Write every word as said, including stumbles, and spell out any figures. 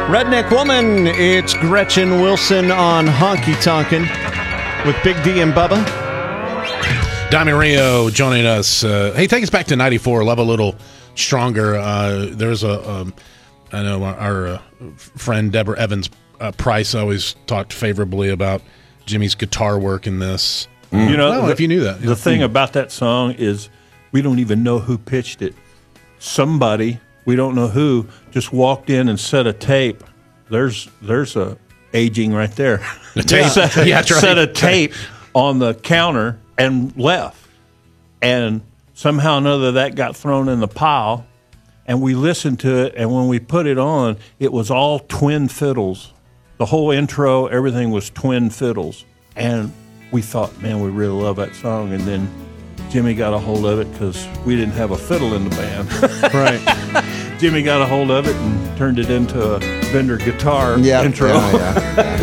Redneck Woman, it's Gretchen Wilson on Honky Tonkin' with Big D and Bubba. Dami Rio joining us. Uh, hey, take us back to ninety-four. Love a little stronger. Uh, there's a, um, I know our, our uh, friend Deborah Evans uh, Price always talked favorably about Jimmy's guitar work in this. Mm. You know, well, the, if you knew that. The thing about that song is we don't even know who pitched it. Somebody, we don't know who, just walked in and set a tape. There's there's a aging right there. A tape. set, Yeah, that's right. set a tape on the counter and left. And somehow or another that got thrown in the pile, and we listened to it, and when we put it on, it was all twin fiddles. The whole intro, everything was twin fiddles. And we thought, man, we really love that song. And then Jimmy got a hold of it because we didn't have a fiddle in the band. Right. Jimmy got a hold of it and turned it into a Bender guitar yeah, intro. Yeah, yeah,